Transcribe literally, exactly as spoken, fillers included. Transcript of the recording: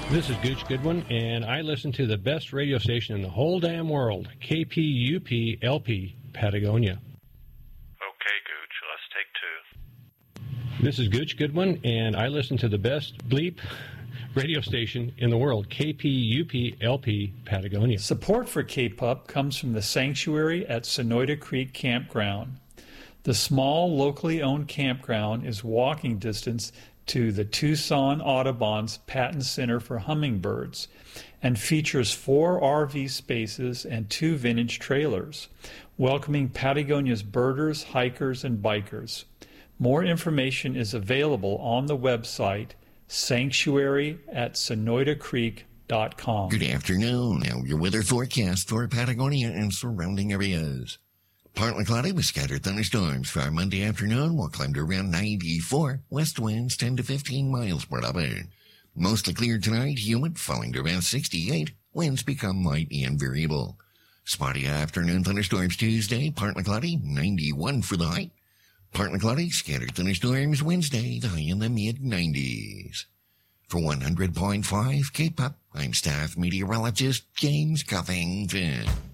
This is Gooch Goodwin, and I listen to the best radio station in the whole damn world, K P U P L P, Patagonia. Okay, Gooch, let's take two. This is Gooch Goodwin, and I listen to the best bleep radio station in the world, K P U P L P, Patagonia. Support for K P U P comes from the sanctuary at Sonoyta Creek Campground. The small, locally owned campground is walking distance to the Tucson Audubon's Patton Center for Hummingbirds and features four R V spaces and two vintage trailers, welcoming Patagonia's birders, hikers, and bikers. More information is available on the website sanctuary at sonoyta creek dot com. Good afternoon. Now your weather forecast for Patagonia and surrounding areas. Partly cloudy with scattered thunderstorms for our Monday afternoon. We'll climb to around ninety-four. West winds ten to fifteen miles per hour. Mostly clear tonight. Humid, falling to around sixty-eight. Winds become light and variable. Spotty afternoon thunderstorms Tuesday. Partly cloudy, ninety-one for the high. Partly cloudy, scattered thunderstorms Wednesday. The high in the mid nineties. For one hundred point five K P U P, I'm staff meteorologist James Covington.